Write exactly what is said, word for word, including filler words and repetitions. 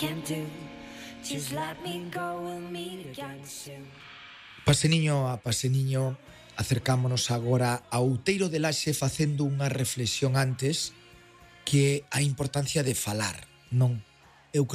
Paseniño a paseniño, acercámonos agora ao outeiro de Laxe facendo unha reflexión antes, que é a importancia de falar, non?